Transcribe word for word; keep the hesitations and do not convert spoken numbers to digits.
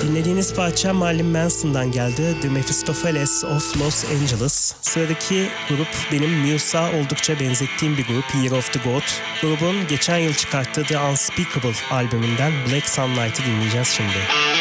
Dinlediğiniz parça Marilyn Manson'dan geldi. The Mephistopheles of Los Angeles. Sıradaki grup benim Muse'a oldukça benzettiğim bir grup. Year of the Goat. Grubun geçen yıl çıkarttığı The Unspeakable albümünden Black Sunlight'ı dinleyeceğiz şimdi.